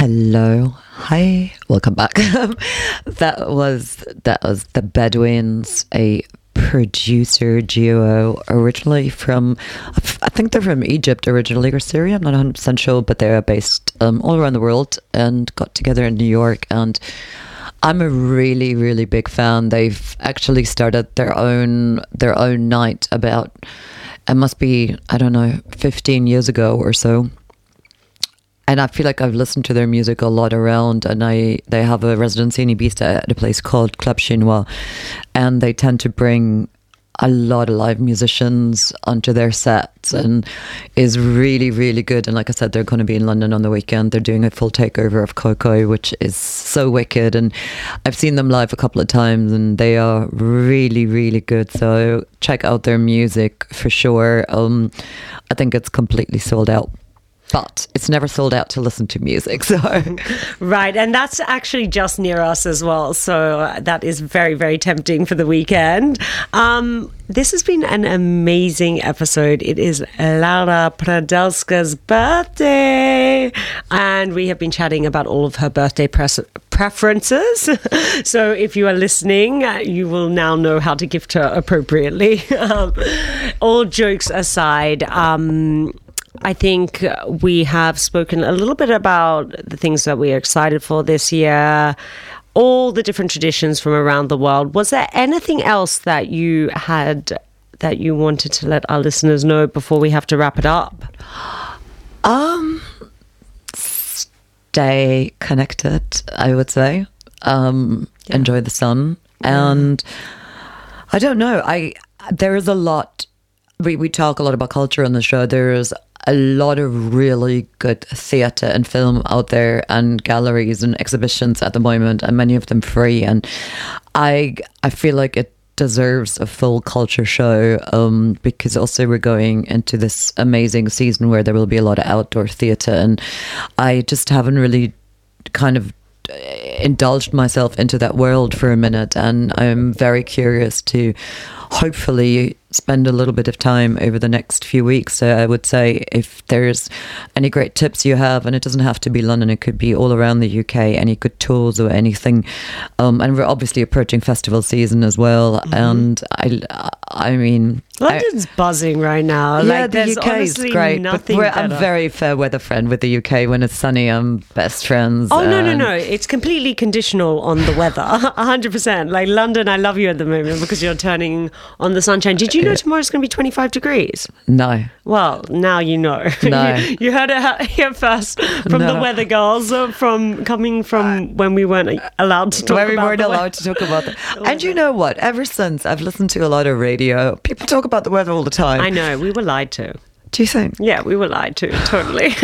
Hello. Hi. Welcome back. That was the Bedouins, a producer duo originally from, I think they're from Egypt originally, or Syria, I'm not 100% sure, but they're based all around the world and got together in New York, and I'm a really, really big fan. They've actually started their own night about, it must be, I don't know, 15 years ago or so. And I feel like I've listened to their music a lot around, and they have a residency in Ibiza at a place called Club Chinois, and they tend to bring a lot of live musicians onto their sets, and is really, really good. And like I said, they're going to be in London on the weekend. They're doing a full takeover of Coco, which is so wicked, and I've seen them live a couple of times, and they are really, really good. So check out their music for sure. I think it's completely sold out. But it's never sold out to listen to music. So right, and that's actually just near us as well. So that is very, very tempting for the weekend. This has been an amazing episode. It is Laura Pradelska's birthday, and we have been chatting about all of her birthday preferences. So if you are listening, you will now know how to gift her appropriately. All jokes aside, I think we have spoken a little bit about the things that we are excited for this year, all the different traditions from around the world. Was there anything else that you had that you wanted to let our listeners know before we have to wrap it up? Stay connected, I would say. Enjoy the sun. And I don't know, there is a lot, we talk a lot about culture on the show. There is a lot of really good theatre and film out there, and galleries and exhibitions at the moment, and many of them free. And I feel like it deserves a full culture show, because also we're going into this amazing season where there will be a lot of outdoor theatre, and I just haven't really kind of indulged myself into that world for a minute, and I'm very curious to hopefully spend a little bit of time over the next few weeks. So I would say if there's any great tips you have, and it doesn't have to be London, it could be all around the UK, any good tours or anything. And we're obviously approaching festival season as well. And I mean, London's buzzing right now. Yeah, like, the UK is great, but I'm a very fair weather friend with the UK. When it's sunny, I'm best friends. Oh, no. It's completely conditional on the weather. 100%. Like London, I love you at the moment because you're turning on the sunshine. Did you know tomorrow's going to be 25 degrees? No. Well, now you know. No. You heard it here first from the weather girls, coming from when we weren't allowed to talk about When we weren't allowed to talk about that. And you know what? Ever since I've listened to a lot of radio, people talk about the weather all the time. I know. We were lied to. Do you think? Yeah, we were lied to, totally.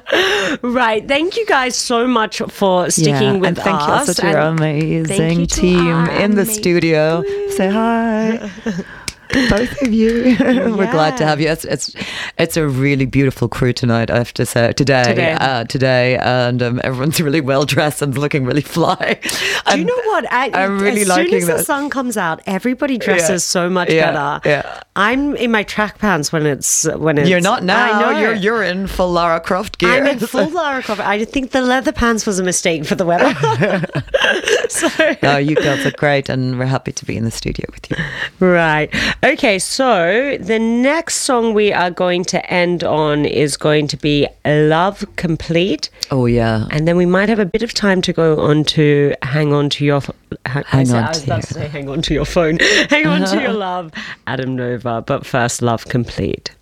Right. Thank you guys so much for sticking with us. Thank you, such an amazing team in the studio. Say hi. Both of you. We're glad to have you. It's a really beautiful crew tonight, I have to say. Today, and everyone's really well dressed and looking really fly. Do you know what? I'm really liking this. As soon as the sun comes out, everybody dresses so much better. Yeah. I'm in my track pants when it's. You're not now. I know. You're in full Lara Croft gear. I'm in full Lara Croft. I think the leather pants was a mistake for the weather. No, you girls are great, and we're happy to be in the studio with you. Right. Okay, so the next song we are going to end on is going to be Love Complete. Oh, yeah. And then we might have a bit of time to go on to Hang On To Your... I was about to say Hang On To Your Phone. Hang On To Your Love, Adam Nova. But first, Love Complete.